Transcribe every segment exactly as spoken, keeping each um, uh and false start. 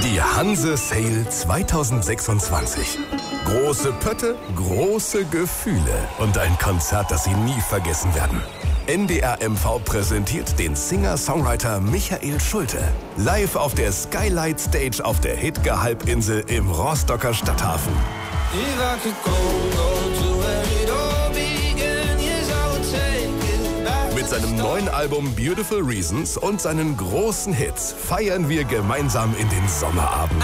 Die Hanse Sale zweitausendsechsundzwanzig. Große Pötte, große Gefühle und ein Konzert, das Sie nie vergessen werden. N D R M V präsentiert den Singer-Songwriter Michael Schulte. Live auf der Skylight Stage auf der Hidge-Halbinsel im Rostocker Stadthafen. Mit seinem neuen Album Beautiful Reasons und seinen großen Hits feiern wir gemeinsam in den Sommerabend.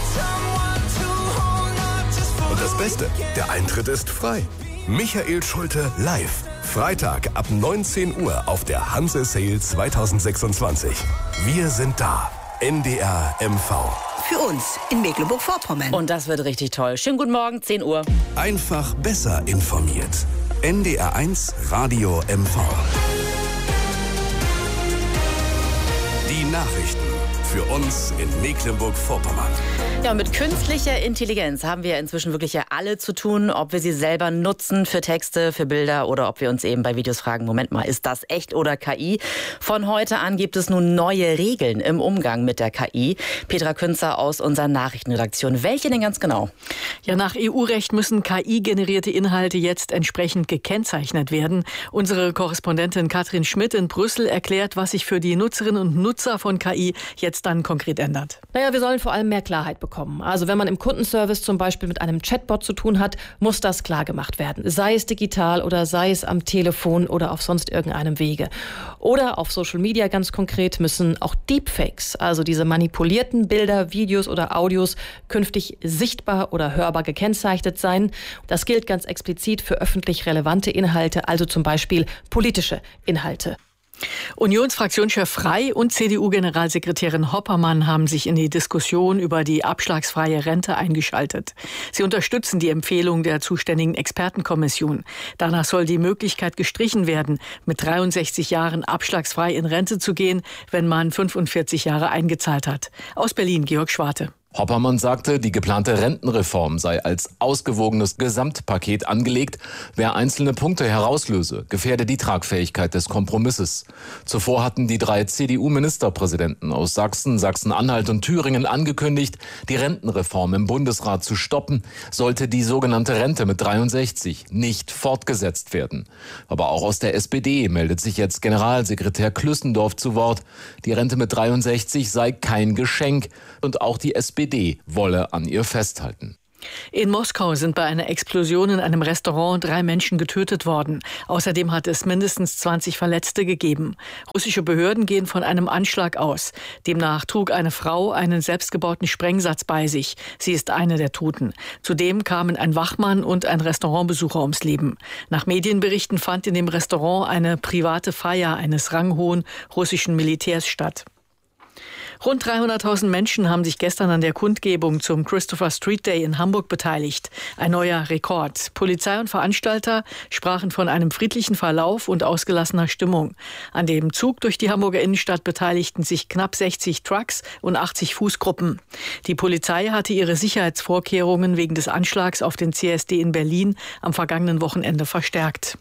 Und das Beste, der Eintritt ist frei. Michael Schulte live. Freitag ab neunzehn Uhr auf der Hanse Sale zweitausendsechsundzwanzig. Wir sind da. N D R M V. Für uns in Mecklenburg-Vorpommern. Und das wird richtig toll. Schönen guten Morgen, zehn Uhr. Einfach besser informiert. N D R eins Radio M V. Die Nachrichten für uns in Mecklenburg-Vorpommern. Ja, mit künstlicher Intelligenz haben wir inzwischen wirklich ja alle zu tun, ob wir sie selber nutzen für Texte, für Bilder oder ob wir uns eben bei Videos fragen, Moment mal, ist das echt oder K I? Von heute an gibt es nun neue Regeln im Umgang mit der K I. Petra Künzer aus unserer Nachrichtenredaktion. Welche denn ganz genau? Ja, nach E U-Recht müssen K I-generierte Inhalte jetzt entsprechend gekennzeichnet werden. Unsere Korrespondentin Katrin Schmidt in Brüssel erklärt, was sich für die Nutzerinnen und Nutzer von K I jetzt dann konkret ändert. Naja, wir sollen vor allem mehr Klarheit bekommen. Also wenn man im Kundenservice zum Beispiel mit einem Chatbot zu tun hat, muss das klar gemacht werden. Sei es digital oder sei es am Telefon oder auf sonst irgendeinem Wege. Oder auf Social Media ganz konkret müssen auch Deepfakes, also diese manipulierten Bilder, Videos oder Audios, künftig sichtbar oder hörbar gekennzeichnet sein. Das gilt ganz explizit für öffentlich relevante Inhalte, also zum Beispiel politische Inhalte. Unionsfraktionschef Frey und C D U-Generalsekretärin Hoppermann haben sich in die Diskussion über die abschlagsfreie Rente eingeschaltet. Sie unterstützen die Empfehlung der zuständigen Expertenkommission. Danach soll die Möglichkeit gestrichen werden, mit dreiundsechzig Jahren abschlagsfrei in Rente zu gehen, wenn man fünfundvierzig Jahre eingezahlt hat. Aus Berlin, Georg Schwarte. Hoppermann sagte, die geplante Rentenreform sei als ausgewogenes Gesamtpaket angelegt. Wer einzelne Punkte herauslöse, gefährde die Tragfähigkeit des Kompromisses. Zuvor hatten die drei C D U-Ministerpräsidenten aus Sachsen, Sachsen-Anhalt und Thüringen angekündigt, die Rentenreform im Bundesrat zu stoppen, sollte die sogenannte Rente mit dreiundsechzig nicht fortgesetzt werden. Aber auch aus der S P D meldet sich jetzt Generalsekretär Klüssendorf zu Wort. Die Rente mit dreiundsechzig sei kein Geschenk und auch die S P D wolle an ihr festhalten. In Moskau sind bei einer Explosion in einem Restaurant drei Menschen getötet worden. Außerdem hat es mindestens zwanzig Verletzte gegeben. Russische Behörden gehen von einem Anschlag aus. Demnach trug eine Frau einen selbstgebauten Sprengsatz bei sich. Sie ist eine der Toten. Zudem kamen ein Wachmann und ein Restaurantbesucher ums Leben. Nach Medienberichten fand in dem Restaurant eine private Feier eines ranghohen russischen Militärs statt. Rund dreihunderttausend Menschen haben sich gestern an der Kundgebung zum Christopher Street Day in Hamburg beteiligt. Ein neuer Rekord. Polizei und Veranstalter sprachen von einem friedlichen Verlauf und ausgelassener Stimmung. An dem Zug durch die Hamburger Innenstadt beteiligten sich knapp sechzig Trucks und achtzig Fußgruppen. Die Polizei hatte ihre Sicherheitsvorkehrungen wegen des Anschlags auf den C S D in Berlin am vergangenen Wochenende verstärkt.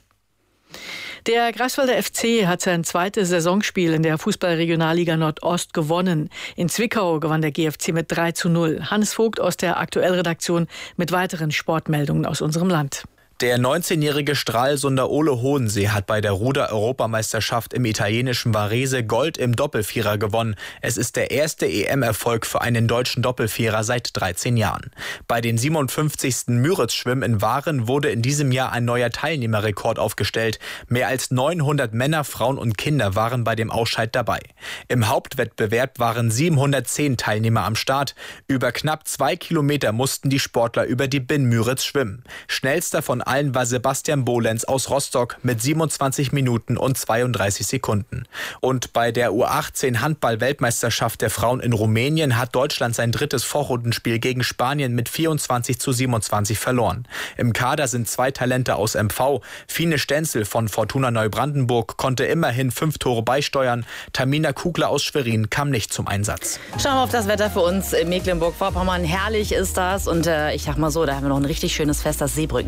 Der Greifswalder F C hat sein zweites Saisonspiel in der Fußball-Regionalliga Nordost gewonnen. In Zwickau gewann der G F C mit drei zu null. Hannes Vogt aus der Aktuellredaktion mit weiteren Sportmeldungen aus unserem Land. Der neunzehnjährige Stralsunder Ole Hohensee hat bei der Ruder-Europameisterschaft im italienischen Varese Gold im Doppelvierer gewonnen. Es ist der erste E M-Erfolg für einen deutschen Doppelvierer seit dreizehn Jahren. Bei den siebenundfünfzigsten Müritz-Schwimmen in Waren wurde in diesem Jahr ein neuer Teilnehmerrekord aufgestellt. Mehr als neunhundert Männer, Frauen und Kinder waren bei dem Ausscheid dabei. Im Hauptwettbewerb waren siebenhundertzehn Teilnehmer am Start. Über knapp zwei Kilometer mussten die Sportler über die Binnen Müritz schwimmen. Schnellster von allen war Sebastian Bolenz aus Rostock mit siebenundzwanzig Minuten und zweiunddreißig Sekunden. Und bei der U achtzehn Handball-Weltmeisterschaft der Frauen in Rumänien hat Deutschland sein drittes Vorrundenspiel gegen Spanien mit vierundzwanzig zu siebenundzwanzig verloren. Im Kader sind zwei Talente aus M V. Fine Stenzel von Fortuna Neubrandenburg konnte immerhin fünf Tore beisteuern. Tamina Kugler aus Schwerin kam nicht zum Einsatz. Schauen wir auf das Wetter für uns in Mecklenburg-Vorpommern. Herrlich ist das. Und äh, ich sag mal so, da haben wir noch ein richtig schönes Fest, das Seebrückenfest nämlich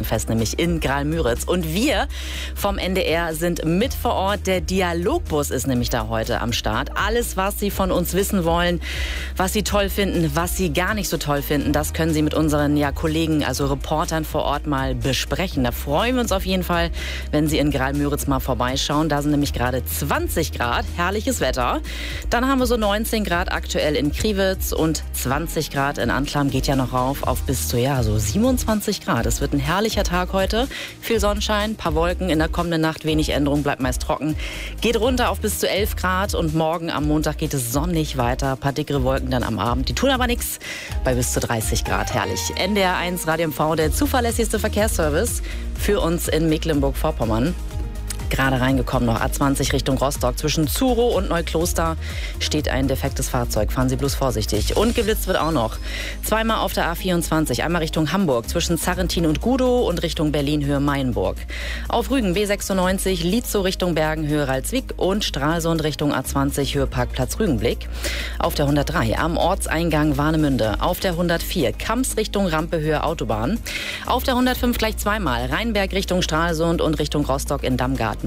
nämlich in Graal-Müritz. Und wir vom N D R sind mit vor Ort. Der Dialogbus ist nämlich da heute am Start. Alles, was Sie von uns wissen wollen, was Sie toll finden, was Sie gar nicht so toll finden, das können Sie mit unseren ja, Kollegen, also Reportern vor Ort mal besprechen. Da freuen wir uns auf jeden Fall, wenn Sie in Graal-Müritz mal vorbeischauen. Da sind nämlich gerade zwanzig Grad, herrliches Wetter. Dann haben wir so neunzehn Grad aktuell in Kriwitz und zwanzig Grad in Anklam, geht ja noch rauf auf bis zu ja, so siebenundzwanzig Grad. Es wird ein herrlicher Tag heute. Viel Sonnenschein, paar Wolken, in der kommenden Nacht wenig Änderung, bleibt meist trocken. Geht runter auf bis zu elf Grad und morgen am Montag geht es sonnig weiter. Ein paar dickere Wolken dann am Abend. Die tun aber nichts bei bis zu dreißig Grad. Herrlich. N D R eins Radio M V, der zuverlässigste Verkehrsservice für uns in Mecklenburg-Vorpommern. Gerade reingekommen noch A zwanzig Richtung Rostock. Zwischen Zurow und Neukloster steht ein defektes Fahrzeug. Fahren Sie bloß vorsichtig. Und geblitzt wird auch noch. Zweimal auf der A vierundzwanzig. Einmal Richtung Hamburg zwischen Zarrentin und Gudow und Richtung Berlin-Höhe Mainburg. Auf Rügen B sechsundneunzig, Lietzow Richtung Bergen, Höhe Ralswiek und Stralsund Richtung A zwanzig, Höhe Parkplatz Rügenblick. Auf der hundertdrei am Ortseingang Warnemünde. Auf der hundertvier Kamps Richtung Rampe, Höhe Autobahn. Auf der hundertfünf gleich zweimal Rheinberg Richtung Stralsund und Richtung Rostock in Dammgarten.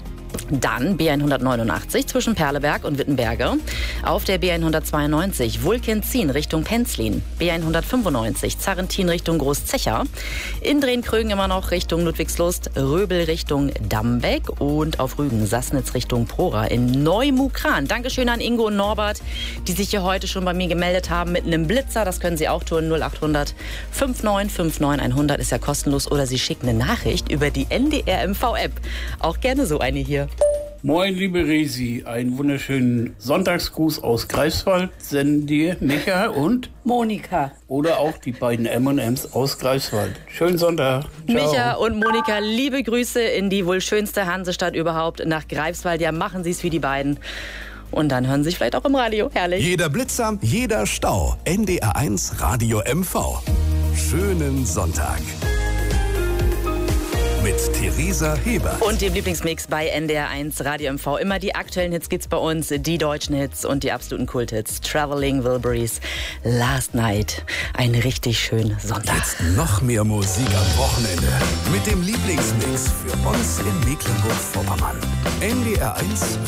Dann B hundertneunundachtzig zwischen Perleberg und Wittenberge. Auf der B hundertzweiundneunzig Wulkenzien Richtung Penzlin. B hundertfünfundneunzig Zarrentin Richtung Großzecher. In Drehn-Krögen immer noch Richtung Ludwigslust. Röbel Richtung Dambeck. Und auf Rügen Sassnitz Richtung Prora in Neumukran. Dankeschön an Ingo und Norbert, die sich hier heute schon bei mir gemeldet haben mit einem Blitzer. Das können Sie auch tun. null achthundert fünfundneunzig neunundfünfzig hundert ist ja kostenlos. Oder Sie schicken eine Nachricht über die N D R M V App. Auch gerne so eine hier. Moin, liebe Resi, einen wunderschönen Sonntagsgruß aus Greifswald senden dir Micha und Monika. Oder auch die beiden M und M's aus Greifswald. Schönen Sonntag. Ciao. Micha und Monika, liebe Grüße in die wohl schönste Hansestadt überhaupt, nach Greifswald. Ja, machen Sie es wie die beiden. Und dann hören Sie sich vielleicht auch im Radio. Herrlich. Jeder Blitzer, jeder Stau. N D R eins Radio M V. Schönen Sonntag. Mit Theresa Heber. Und dem Lieblingsmix bei N D R eins Radio M V. Immer die aktuellen Hits gibt's bei uns, die deutschen Hits und die absoluten Kulthits. Traveling Wilburys, Last Night. Ein richtig schöner Sonntag. Jetzt noch mehr Musik am Wochenende. Mit dem Lieblingsmix für uns in Mecklenburg-Vorpommern. N D R eins